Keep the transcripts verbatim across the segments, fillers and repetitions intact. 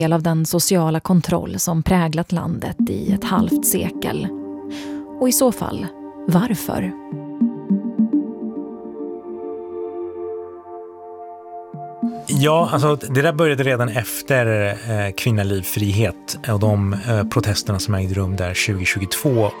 del av den sociala kontroll som präglat landet i ett halvt sekel? Och i så fall, varför? Ja, alltså det där började redan efter eh, kvinnoliv, frihet och de eh, protesterna som ägde rum där tjugo tjugotvå.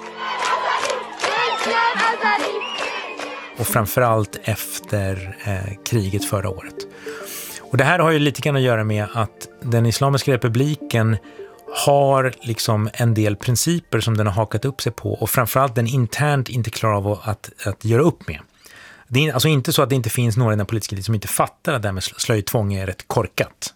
Och framförallt efter eh, kriget förra året. Och det här har ju lite grann att göra med att den Islamiska republiken har liksom en del principer som den har hakat upp sig på och framförallt den internt inte klarar av att, att göra upp med. Det är alltså inte så att det inte finns några i den politiska eliten som inte fattar att det här med slöjtvång är rätt korkat.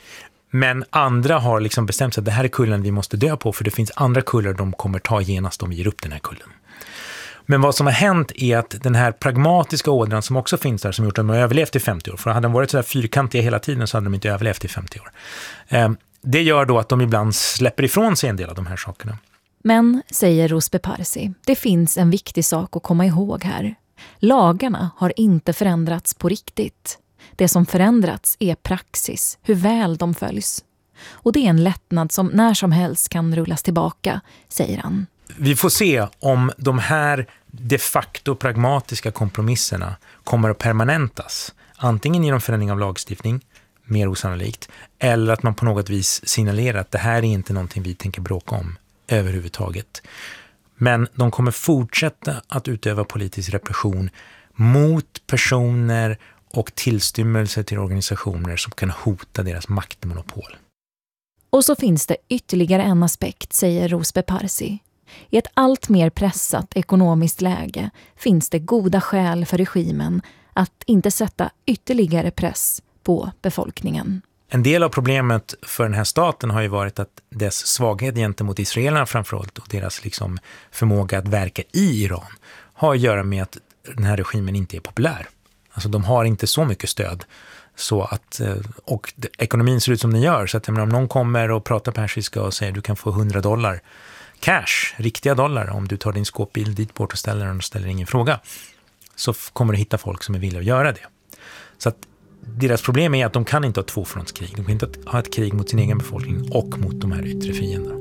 Men andra har liksom bestämt sig att det här är kullen vi måste dö på, för det finns andra kullar de kommer ta genast om vi ger upp den här kullen. Men vad som har hänt är att den här pragmatiska ådran som också finns där, som gjort att de har överlevt i femtio år, för hade de varit så där fyrkantiga hela tiden så hade de inte överlevt i femtio år. Det gör då att de ibland släpper ifrån sig en del av de här sakerna. Men, säger Rozbeh Parsi, det finns en viktig sak att komma ihåg här. Lagarna har inte förändrats på riktigt. Det som förändrats är praxis, hur väl de följs. Och det är en lättnad som när som helst kan rullas tillbaka, säger han. Vi får se om de här de facto pragmatiska kompromisserna kommer att permanentas. Antingen genom förändring av lagstiftning, mer osannolikt, eller att man på något vis signalerar att det här är inte någonting vi tänker bråka om överhuvudtaget. Men de kommer fortsätta att utöva politisk repression mot personer och tillstymmelse till organisationer som kan hota deras maktmonopol. Och så finns det ytterligare en aspekt, säger Rozbeh Parsi. I ett allt mer pressat ekonomiskt läge finns det goda skäl för regimen att inte sätta ytterligare press på befolkningen. En del av problemet för den här staten har ju varit att dess svaghet gentemot israelerna framförallt och deras liksom förmåga att verka i Iran har att göra med att den här regimen inte är populär. Alltså de har inte så mycket stöd så att, och ekonomin ser ut som den gör, så att om någon kommer och pratar persiska och säger du kan få hundra dollar cash, riktiga dollar, om du tar din skåpbil dit bort och ställer den och ställer ingen fråga, så kommer du hitta folk som är villiga att göra det. Så att deras problem är att de kan inte ha tvåfrontskrig. De kan inte ha ett krig mot sin egen befolkning och mot de här yttre fienderna.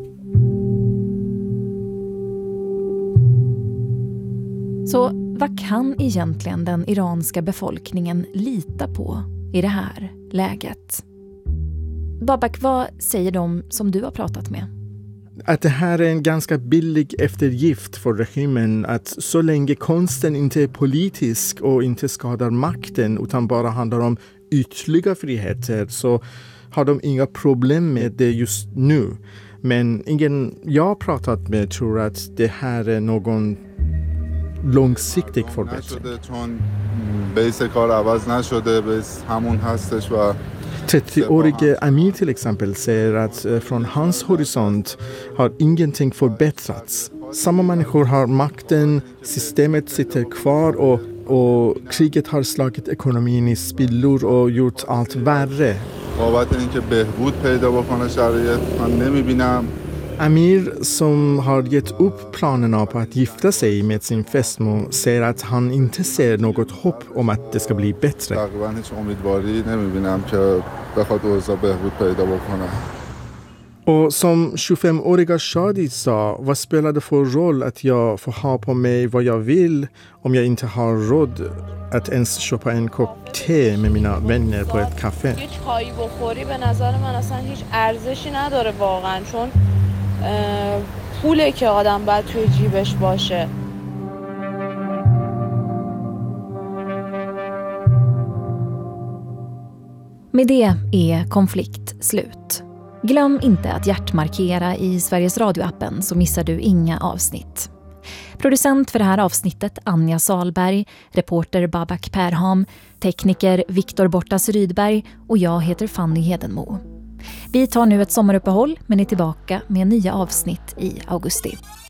Så vad kan egentligen den iranska befolkningen lita på i det här läget? Babak, vad säger de som du har pratat med? Att det här är en ganska billig eftergift för regimen, att så länge konsten inte är politisk och inte skadar makten utan bara handlar om ytterligare friheter, så har de inga problem med det just nu. Men ingen jag har pratat med tror att det här är någon långsiktig förbättring. trettioårige Amir till exempel säger att från hans horisont har ingenting förbättrats. Samma människor har makten, systemet sitter kvar och, och kriget har slagit ekonomin i spillor och gjort allt värre. Amir, som har gett upp planerna på att gifta sig med sin fästmö, säger att han inte ser något hopp om att det ska bli bättre. Och som tjugofemåriga Shadi sa, vad spelar det för roll att jag får ha på mig vad jag vill om jag inte har råd att ens köpa en kopp te med mina vänner på ett café? پوله که آدم باید توی جیبش باشه. Med det är konflikt slut. Glöm inte att hjärtmarkera i Sveriges Radio-appen så missar du inga avsnitt. Producent för det här avsnittet Anja Salberg, reporter Babak Perham, tekniker Viktor Bortas Rydberg och jag heter Fanny Hedenmo. Vi tar nu ett sommaruppehåll men är tillbaka med nya avsnitt i augusti.